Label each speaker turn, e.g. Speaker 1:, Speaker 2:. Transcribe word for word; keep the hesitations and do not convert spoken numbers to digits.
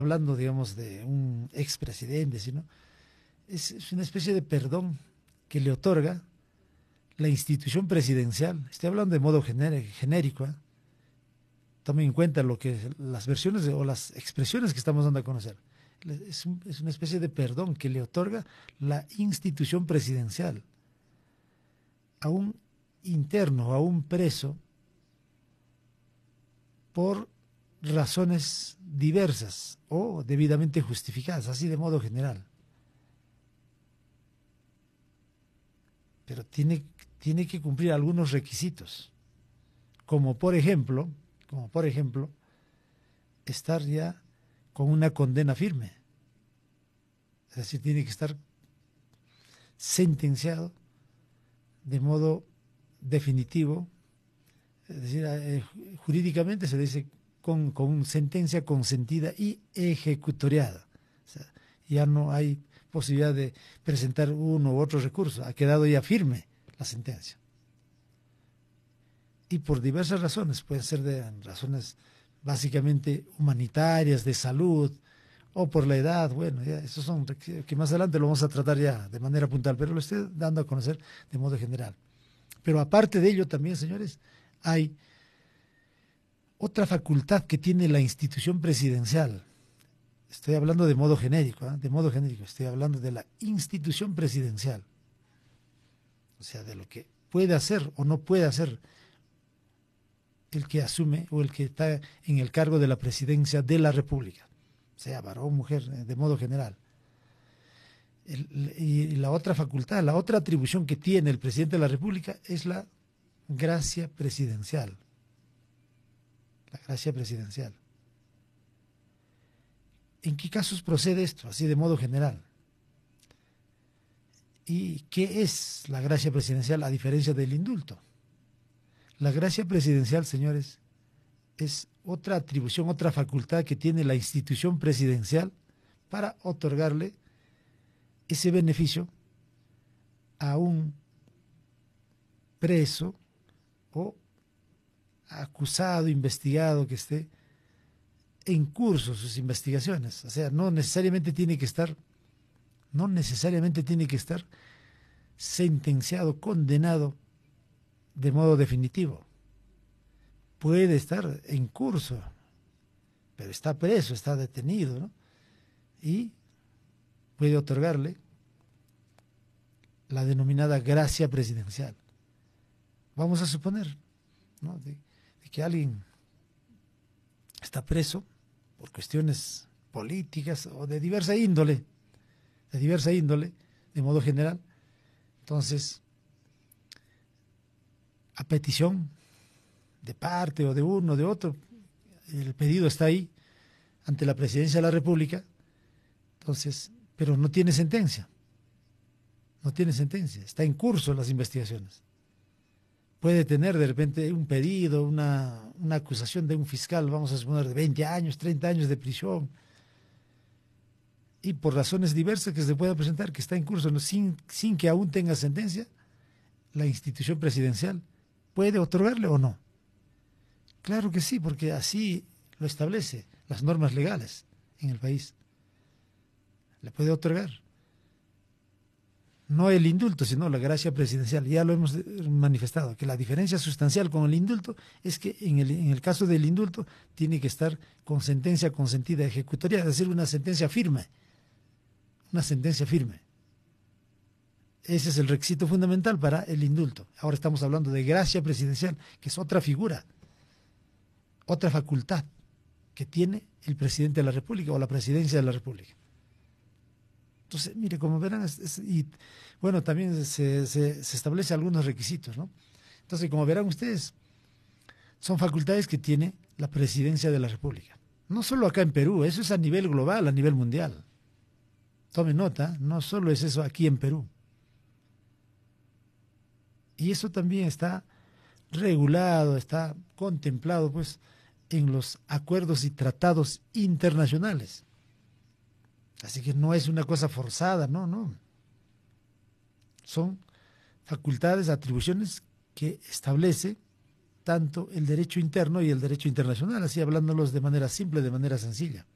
Speaker 1: hablando, digamos, de un expresidente, sino es, es una especie de perdón que le otorga la institución presidencial. Estoy hablando de modo gené- genérico, ¿eh? Tomen en cuenta lo que las versiones de, o las expresiones que estamos dando a conocer. Es, un, es una especie de perdón que le otorga la institución presidencial a un interno, a un preso, por razones diversas o debidamente justificadas, así de modo general. Pero tiene, tiene que cumplir algunos requisitos, como por ejemplo, como por ejemplo, estar ya con una condena firme. Es decir, tiene que estar sentenciado de modo definitivo, es decir, eh, jurídicamente se dice con, con sentencia consentida y ejecutoriada. O sea, ya no hay posibilidad de presentar uno u otro recurso, ha quedado ya firme la sentencia. Y por diversas razones, pueden ser de razones básicamente humanitarias, de salud, o por la edad, bueno, ya, esos son que más adelante lo vamos a tratar ya de manera puntual, pero lo estoy dando a conocer de modo general. Pero aparte de ello también, señores, hay otra facultad que tiene la institución presidencial. Estoy hablando de modo genérico, ¿eh? de modo genérico, estoy hablando de la institución presidencial. O sea, de lo que puede hacer o no puede hacer el que asume o el que está en el cargo de la presidencia de la República, sea varón o mujer, de modo general. El, y la otra facultad, la otra atribución que tiene el presidente de la República es la gracia presidencial. La gracia presidencial. ¿En qué casos procede esto? Así de modo general. ¿Y qué es la gracia presidencial a diferencia del indulto? La gracia presidencial, señores, es otra atribución, otra facultad que tiene la institución presidencial para otorgarle ese beneficio a un preso o acusado, investigado que esté en curso sus investigaciones. O sea, no necesariamente tiene que estar, no necesariamente tiene que estar sentenciado, condenado de modo definitivo. Puede estar en curso, pero está preso, está detenido, ¿no? Y puede otorgarle la denominada gracia presidencial. Vamos a suponer, ¿no?, de, de que alguien está preso por cuestiones políticas o de diversa índole, de diversa índole, de modo general. Entonces, a petición de parte o de uno o de otro, el pedido está ahí ante la Presidencia de la República, entonces, pero no tiene sentencia, no tiene sentencia, está en curso las investigaciones. Puede tener de repente un pedido, una, una acusación de un fiscal, vamos a suponer, de veinte años, treinta años de prisión, y por razones diversas que se pueda presentar, que está en curso, ¿no?, sin, sin que aún tenga sentencia, la institución presidencial puede otorgarle o no. Claro que sí, porque así lo establece las normas legales en el país. Le puede otorgar. No el indulto, sino la gracia presidencial. Ya lo hemos manifestado, que la diferencia sustancial con el indulto es que en el, en el caso del indulto tiene que estar con sentencia consentida ejecutoria, es decir, una sentencia firme. Una sentencia firme. Ese es el requisito fundamental para el indulto. Ahora estamos hablando de gracia presidencial, que es otra figura, otra facultad que tiene el presidente de la República o la presidencia de la República. Entonces, mire, como verán, es, es, y bueno, también se, se, se establece algunos requisitos, ¿no? Entonces, como verán ustedes, son facultades que tiene la presidencia de la República. No solo acá en Perú, eso es a nivel global, a nivel mundial. Tome nota, no solo es eso aquí en Perú. Y eso también está regulado, está contemplado, pues, en los acuerdos y tratados internacionales. Así que no es una cosa forzada, no, no. Son facultades, atribuciones que establece tanto el derecho interno y el derecho internacional, así hablándolos de manera simple, de manera sencilla.